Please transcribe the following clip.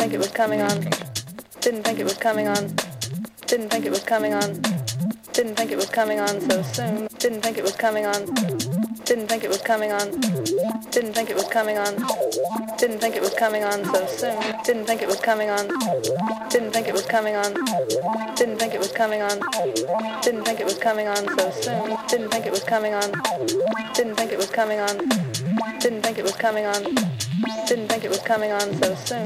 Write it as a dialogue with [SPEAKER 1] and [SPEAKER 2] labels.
[SPEAKER 1] think it was coming on. Didn't think it was coming on. Didn't think it was coming on. Didn't think it was coming on so soon. Didn't think it was coming on. Didn't think it was coming on. Didn't think it was coming on. Didn't think it was coming on so soon. Didn't think it was coming on. Didn't think it was coming on. Didn't think it was coming on. Didn't think it was coming on so soon. Didn't think it was coming on. Didn't think it was coming on. Didn't think it was coming on. Didn't think it was coming on so soon.